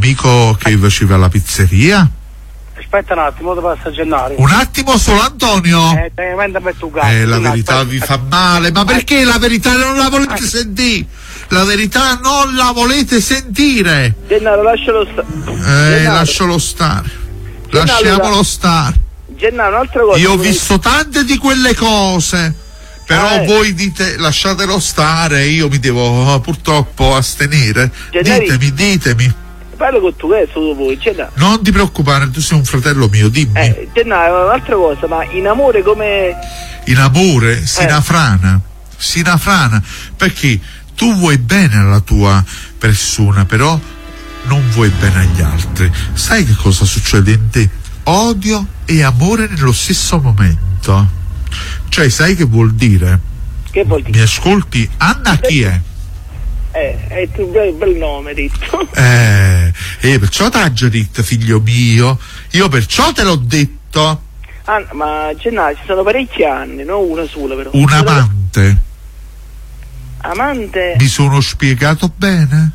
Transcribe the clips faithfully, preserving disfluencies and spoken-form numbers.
amico che faceva la pizzeria? Aspetta un attimo, devo passa Gennaro. Un attimo solo, Antonio. Eh, tu gatto, eh la tu verità gatto. vi fa male, ma perché la verità non la volete sentire? La verità non la volete sentire. Gennaro, lascialo stare. Eh, lascialo stare. Gennaro, Lasciamolo stare. Gennaro, un'altra cosa. Io ho visto tante di quelle cose. Però ah, eh. voi dite lasciatelo stare, io mi devo purtroppo astenere. Gennari, ditemi, ditemi. Parlo con tu, che solo voi, Gennaro. Non ti preoccupare, tu sei un fratello mio, dimmi. Eh, Gennaro, un'altra cosa, ma in amore come... In amore si nafrana, eh. si nafrana, perché tu vuoi bene alla tua persona, però non vuoi bene agli altri. Sai che cosa succede in te? Odio e amore nello stesso momento. Cioè, sai che vuol dire? Che vuol dire? Mi ascolti? Anna chi è? Eh, è un bel, bel nome, detto. Eh, eh, perciò t'ha già detto, figlio mio. Io perciò te l'ho detto. Ah, ma Gennaro, ci sono parecchi anni, non una sola però. Un amante. Amante? Mi sono spiegato bene?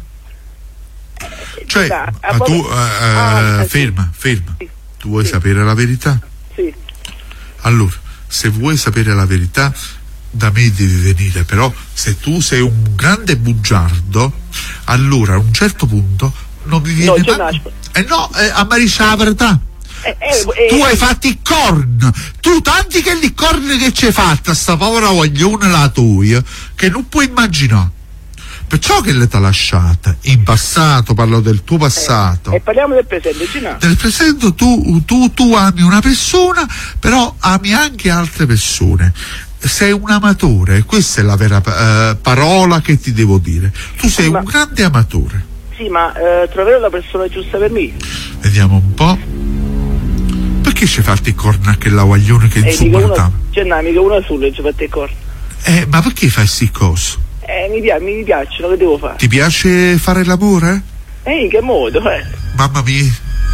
Cioè, da, ma tu, uh, ah, ferma, ferma. Sì. Tu vuoi sì. sapere la verità? Sì. Allora, se vuoi sapere la verità, da me devi venire, però se tu sei un grande bugiardo, allora a un certo punto non mi viene no, mai... Eh no, eh, a Mariscia la verità. Eh, eh, tu eh, hai fatto i corn, tu tanti che li corn che ci hai fatto a sta povera voglione la tua, che non puoi immaginare. Perciò che le t'ha lasciata in passato, parlo del tuo passato. Eh, e parliamo del presente, Gennaro. Nel presente tu, tu, tu ami una persona, però ami anche altre persone. Sei un amatore, questa è la vera uh, parola che ti devo dire. Tu sei ma, un grande amatore. Sì, ma uh, troverò la persona giusta per me. Vediamo un po'. Perché ci hai fatto i corna che la guaglione che eh, insupportava? C'è una mica una sola e ci fate i corna. Eh, ma perché fai sti cose? Eh, mi, pia- mi piacciono, che devo fare? Ti piace fare l'amore? Eh, in che modo, eh? Mamma mia.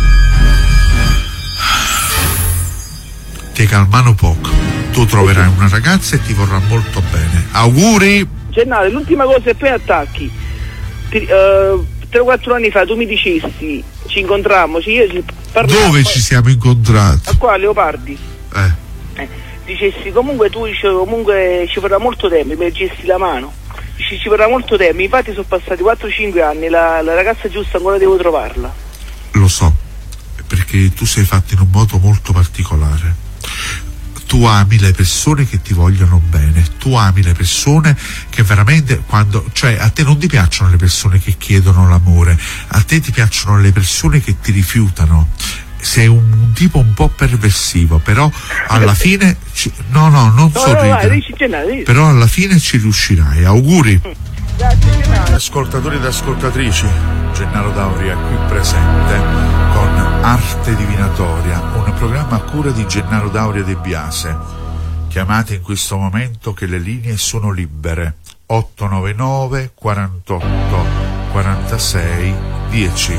Ti calmano poco. Tu troverai una ragazza e ti vorrà molto bene. Auguri! Gennaro, l'ultima cosa e poi attacchi. Uh, tre o quattro anni fa tu mi dicesti, ci incontrammo, io ci parlavamo. Dove ci siamo incontrati? A qua, Leopardi. Eh. eh. Dicessi, comunque tu dici, comunque ci vorrà molto tempo, mi gesti la mano. Dici, ci vorrà molto tempo, infatti sono passati quattro cinque anni, la, la ragazza giusta ancora devo trovarla. Lo so, perché tu sei fatto in un modo molto particolare. Tu ami le persone che ti vogliono bene, tu ami le persone che veramente quando, cioè a te non ti piacciono le persone che chiedono l'amore, a te ti piacciono le persone che ti rifiutano. Sei un, un tipo un po' perversivo, però alla fine ci, no no non no, sorridere, no, no, no, però alla fine ci riuscirai. Auguri. Grazie, Gennaro. Ascoltatori ed ascoltatrici, Gennaro Dauria è qui presente con Arte Divinatoria, un programma a cura di Gennaro Dauria De Biase. Chiamate in questo momento che le linee sono libere. otto nove nove quarantotto quarantasei dieci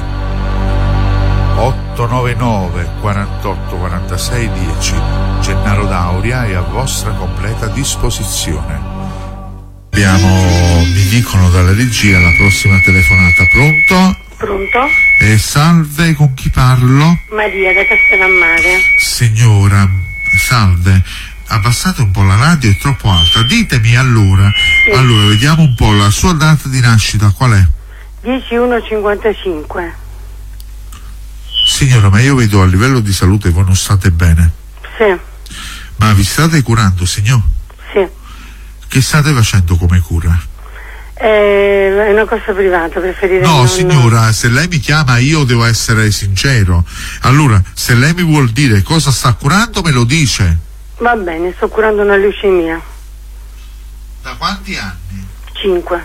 otto nove nove quarantotto quarantasei dieci. Gennaro Dauria è a vostra completa disposizione. Abbiamo, mi dicono dalla regia, la prossima telefonata. Pronto? Pronto? Eh, salve, con chi parlo? Maria da Castellammare. Signora, salve, abbassate un po' la radio, è troppo alta. Ditemi allora, sì. Allora, vediamo un po' la sua data di nascita, qual è? dieci uno cinquantacinque. Signora, ma io vedo a livello di salute voi non state bene. Sì. Ma vi state curando, signor? Sì. Che state facendo come cura? Eh, è una cosa privata, preferirei no non... signora, se lei mi chiama io devo essere sincero. Allora, se lei mi vuol dire cosa sta curando me lo dice. Va bene, sto curando una leucemia. Da quanti anni? Cinque.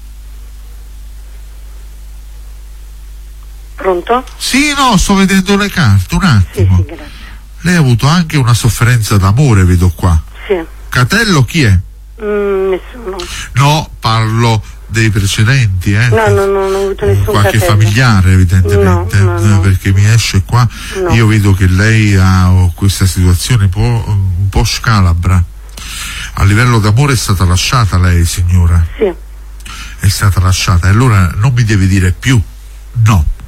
Pronto? Sì, no, sto vedendo le carte, un attimo. Sì, sì, grazie. Lei ha avuto anche una sofferenza d'amore, vedo qua. Sì. Catello chi è? Mm, nessuno. No, parlo dei precedenti, eh? No, no, no, non ho avuto nessun qualche catello. Familiare, evidentemente, no, no, no. Perché mi esce qua, no. Io vedo che lei ha questa situazione un po', un po' scalabra. A livello d'amore è stata lasciata lei, signora? Sì. È stata lasciata, e allora non mi deve dire più no.